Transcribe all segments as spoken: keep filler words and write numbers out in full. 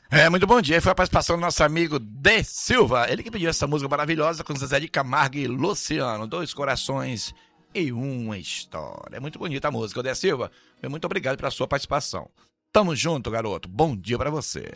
É, muito bom dia. Foi a participação do nosso amigo De Silva. Ele que pediu essa música maravilhosa com Zezé de Camargo e Luciano. Dois corações e uma história. É muito bonita a música, De Silva. Muito obrigado pela sua participação. Tamo junto, garoto. Bom dia pra você.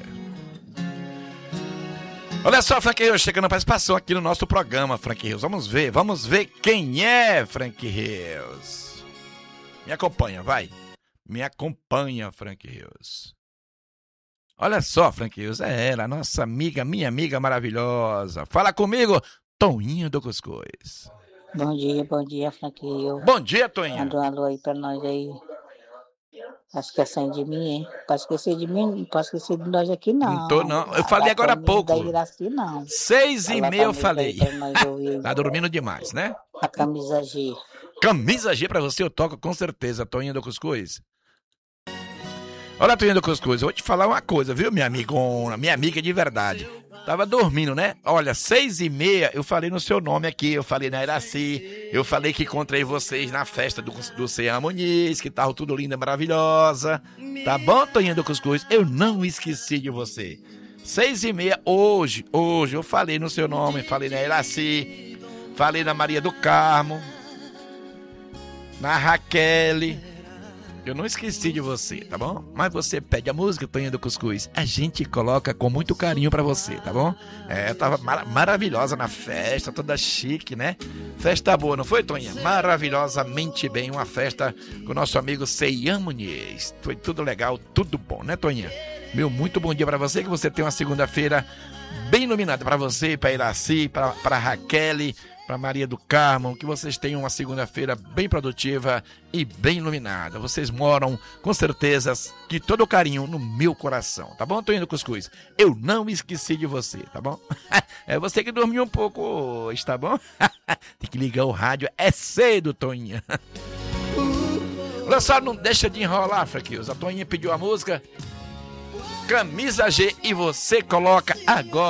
Olha só, Frank Rios, chegando a participação aqui no nosso programa, Frank Rios. Vamos ver, vamos ver quem é Frank Rios. Me acompanha, vai. Me acompanha, Frank Rios. Olha só, Frank Rios, é ela, nossa amiga, minha amiga maravilhosa. Fala comigo, Toinha do Cuscuz. Bom dia, bom dia, Frank Rios. Bom dia, Toinha. Manda um alô aí pra nós aí. Tá esquecendo de mim, hein? Não pode esquecer de mim, não pode esquecer de nós aqui, não. Não tô, não. Eu falei agora há pouco. Da Iraci, não. Seis e meia eu falei. Ouvir, tá dormindo demais, né? A camisa G. Camisa G pra você eu toco com certeza, Toinha do Cuscuz. Olha, Toinha do Cuscuz, eu vou te falar uma coisa, viu, minha amigona, minha amiga de verdade. Tava dormindo, né? Olha, seis e meia eu falei no seu nome aqui, eu falei na Iraci, eu falei que encontrei vocês na festa do, do Ceará Muniz, que tava tudo linda, maravilhosa. Tá bom, Toinha do Cuscuz? Eu não esqueci de você. Seis e meia hoje, hoje eu falei no seu nome, falei na Iraci, falei na Maria do Carmo, na Raquel. Eu não esqueci de você, tá bom? Mas você pede a música, Toinha do Cuscuz. A gente coloca com muito carinho pra você, tá bom? É, tava mar- maravilhosa na festa, toda chique, né? Festa boa, não foi, Toinha? Maravilhosamente bem, uma festa com o nosso amigo Ceian Muniz. Foi tudo legal, tudo bom, né, Toinha? Meu, muito bom dia pra você, que você tenha uma segunda-feira bem iluminada pra você, pra Iraci, pra, pra Raquel, para Maria do Carmo, que vocês tenham uma segunda-feira bem produtiva e bem iluminada. Vocês moram, com certeza, de todo o carinho no meu coração, tá bom, Toinha do Cuscuz? Eu não esqueci de você, tá bom? É você que dormiu um pouco hoje, tá bom? Tem que ligar o rádio, é cedo, Toinha. Olha só, não deixa de enrolar, Fraquilhos. A Toinha pediu a música Camisa G e você coloca agora.